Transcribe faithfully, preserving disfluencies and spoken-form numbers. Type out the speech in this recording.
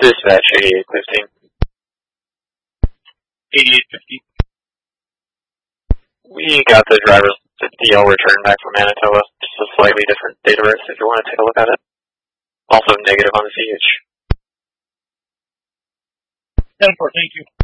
Dispatch eighty-eight fifteen. eighty-eight fifty. We got the driver's D L return back from Manitoba. Just a slightly different data base if you want to take a look at it. Also negative on the C H. ten four, thank you.